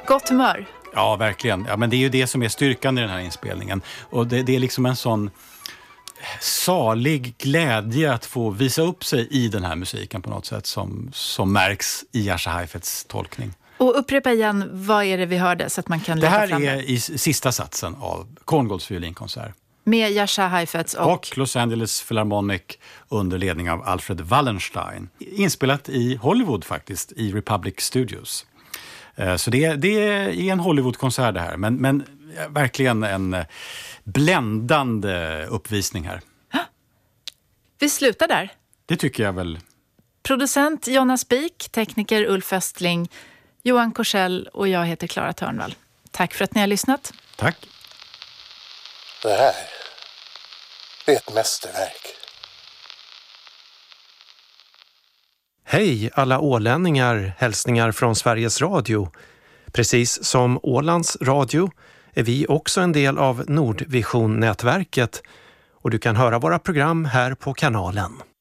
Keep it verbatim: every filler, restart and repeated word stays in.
Gott humör. Ja, verkligen. Ja, men det är ju det som är styrkan i den här inspelningen. Och det, det är liksom en sån salig glädje att få visa upp sig i den här musiken på något sätt som, som märks i Jascha Heifetz tolkning. Och upprepa igen, vad är det vi hörde så att man kan det leta här fram det? är i sista satsen av Korngolds violinkonsert. Med Jascha Heifetz och... och Los Angeles Philharmonic under ledning av Alfred Wallenstein. Inspelat i Hollywood faktiskt, i Republic Studios. Så det, det är en Hollywood-konsert det här, men, men verkligen en bländande uppvisning här. Vi slutar där. Det tycker jag väl. Producent Jonna Spik, tekniker Ulf Östling, Johan Korsell och jag heter Clara Törnvall. Tack för att ni har lyssnat. Tack. Det här är ett mästerverk. Hej alla ålänningar, hälsningar från Sveriges Radio. Precis som Ålands Radio är vi också en del av Nordvision-nätverket och du kan höra våra program här på kanalen.